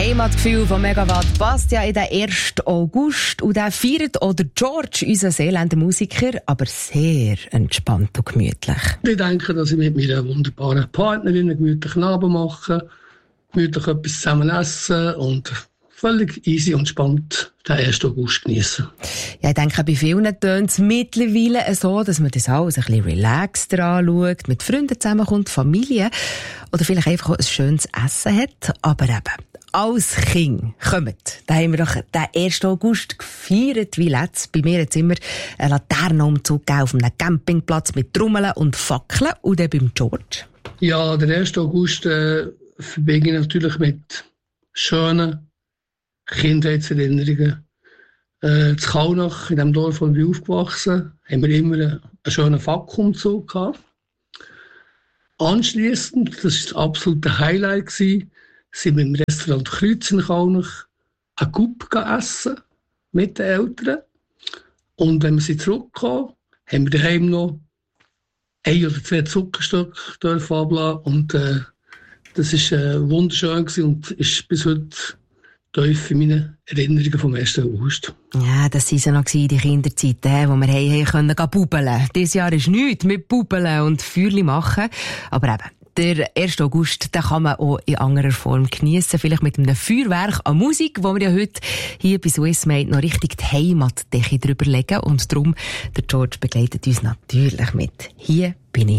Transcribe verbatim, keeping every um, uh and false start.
Heimatgefühl von Megawatt passt ja in den ersten August und den feiert auch der George, unser Seeländer Musiker, aber sehr entspannt und gemütlich. Ich denke, dass ich mit meiner wunderbaren Partnerin einen gemütlichen Abend mache, gemütlich etwas zusammen essen und völlig easy und spannend den ersten August genießen. Ja, ich denke, bei vielen tönt es mittlerweile so, dass man das alles ein bisschen relaxter anschaut, mit Freunden zusammenkommt, Familie oder vielleicht einfach auch ein schönes Essen hat. Aber eben, als Kind kommt, da haben wir doch den ersten August gefeiert, wie letztes. Bei mir jetzt immer ein Laternenumzug auf einem Campingplatz mit Trommeln und Fackeln. Und dann beim George? Ja, den ersten August äh, verbinde ich natürlich mit schönen Kindheitserinnerungen. Äh, in Kaunach, in dem Dorf, wo ich aufgewachsen bin, haben wir immer einen, einen schönen Fackelumzug gehabt. Anschliessend, das war das absolute Highlight, gewesen, sind wir im Restaurant Kreuz in Kaunach eine Coupe essen mit den Eltern. Und wenn wir sie zurückkamen, haben wir daheim noch ein oder zwei Zuckerstücke dürfen ablassen. Und äh, das war äh, wunderschön gewesen und ist bis heute tief in meinen Erinnerungen vom ersten August. Ja, das waren ja noch die Kinderzeiten, wo wir haben können bubeln. Dieses Jahr ist nichts mit bubeln und Feuerchen machen. Aber eben, der ersten August, den kann man auch in anderer Form geniessen. Vielleicht mit einem Feuerwerk an Musik, wo wir ja heute hier bei Swiss Made noch richtig die Heimatdecke drüber legen. Und darum, der George begleitet uns natürlich mit. Hier bin ich.